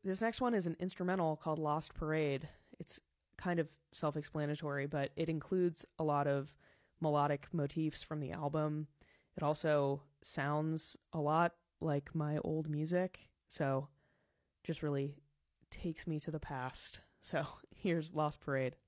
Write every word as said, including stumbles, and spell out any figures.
this next one is an instrumental called Lost Parade. It's kind of self-explanatory, but it includes a lot of melodic motifs from the album. It also sounds a lot like my old music, so just really takes me to the past. So here's Lost Parade.